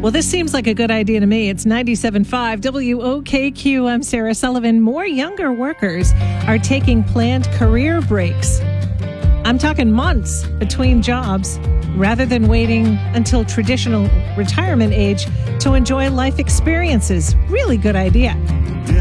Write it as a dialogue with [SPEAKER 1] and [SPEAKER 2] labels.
[SPEAKER 1] Well, this seems like a good idea to me. It's 97.5 WOKQ. I'm Sarah Sullivan. More younger workers are taking planned career breaks. I'm talking months between jobs rather than waiting until traditional retirement age to enjoy life experiences. Really good idea.